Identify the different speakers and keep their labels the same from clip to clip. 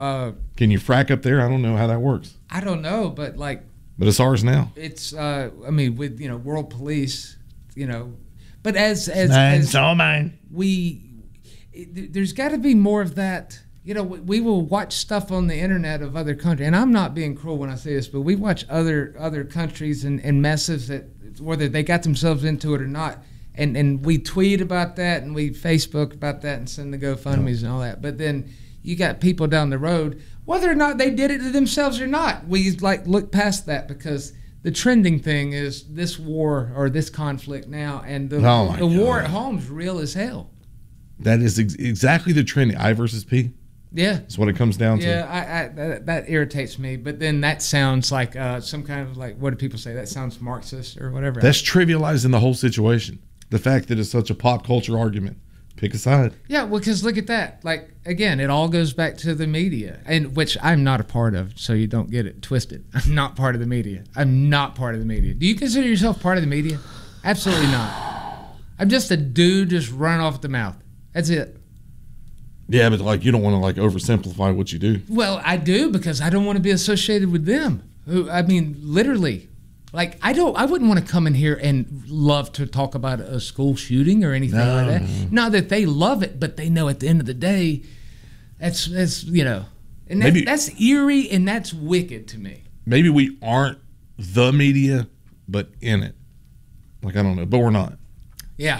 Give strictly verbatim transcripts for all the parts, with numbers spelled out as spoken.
Speaker 1: Uh,
Speaker 2: Can you frack up there? I don't know how that works.
Speaker 1: I don't know, but like.
Speaker 2: But it's ours now.
Speaker 1: It's. Uh, I mean, with you know, world police. You know, but as as,
Speaker 2: mine,
Speaker 1: as
Speaker 2: it's all mine.
Speaker 1: We, it, there's got to be more of that. You know, we, we will watch stuff on the internet of other countries, and I'm not being cruel when I say this, but we watch other other countries and, and messes that whether they got themselves into it or not, and and we tweet about that and we Facebook about that and send the GoFundMe's and all that. But then you got people down the road, whether or not they did it to themselves or not, we like look past that because the trending thing is this war or this conflict now, and the,
Speaker 2: oh
Speaker 1: the war at home is real as hell.
Speaker 2: That is ex- exactly the trend. I versus P.
Speaker 1: Yeah,
Speaker 2: that's what it comes down to.
Speaker 1: Yeah, I, I, that, that irritates me. But then that sounds like uh, some kind of like, what do people say? That sounds Marxist or whatever.
Speaker 2: That's trivializing the whole situation. The fact that it's such a pop culture argument. Pick a side.
Speaker 1: Yeah, well, because look at that. Like, again, it all goes back to the media, and which I'm not a part of, so you don't get it twisted. I'm not part of the media. I'm not part of the media. Do you consider yourself part of the media? Absolutely not. I'm just a dude just running off the mouth. That's it.
Speaker 2: Yeah, but like you don't want to like oversimplify what you do.
Speaker 1: Well, I do because I don't want to be associated with them. Who, I mean, literally. Like, I don't, I wouldn't want to come in here and love to talk about a school shooting or anything
Speaker 2: no.
Speaker 1: like that. Not that they love it, but they know at the end of the day, that's, that's you know, and that,
Speaker 2: maybe,
Speaker 1: that's eerie and that's wicked to me.
Speaker 2: Maybe we aren't the media, but in it. Like, I don't know, but we're not.
Speaker 1: Yeah.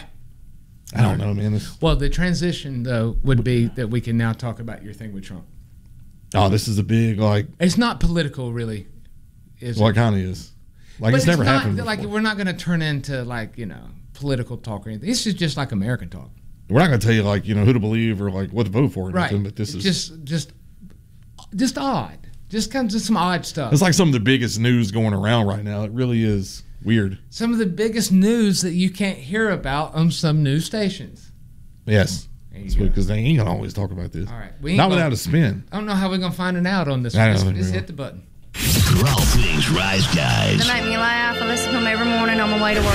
Speaker 2: I don't know, man. This,
Speaker 1: well, the transition, though, would be that we can now talk about your thing with Trump.
Speaker 2: Oh, this is a big, like.
Speaker 1: It's not political, really. Is
Speaker 2: well,
Speaker 1: it
Speaker 2: it kind of is. Like,
Speaker 1: but
Speaker 2: it's, it's never
Speaker 1: not,
Speaker 2: happened before.
Speaker 1: Like, we're not going to turn into, like, you know, political talk or anything. This is just like American talk.
Speaker 2: We're not going to tell you, like, you know, who to believe or, like, what to vote for or
Speaker 1: right.
Speaker 2: anything, but this is.
Speaker 1: Just, just, just odd. Just kind of some odd stuff.
Speaker 2: It's like some of the biggest news going around right now. It really is weird.
Speaker 1: Some of the biggest news that you can't hear about on some news stations.
Speaker 2: Yes. Because they ain't going to always talk about this.
Speaker 1: All right. We ain't
Speaker 2: not
Speaker 1: gonna,
Speaker 2: without a spin.
Speaker 1: I don't know how we're going to find it out on this
Speaker 2: I
Speaker 1: one.
Speaker 2: know,
Speaker 1: Just, just hit the button.
Speaker 3: For all things Rise Guys.
Speaker 4: They make me laugh. I listen to them every morning on my way to work.